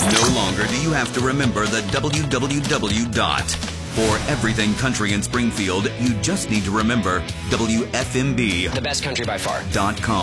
No longer do you have to remember the www dot. For everything country in Springfield, you just need to remember WFMB. The best country by far. .com.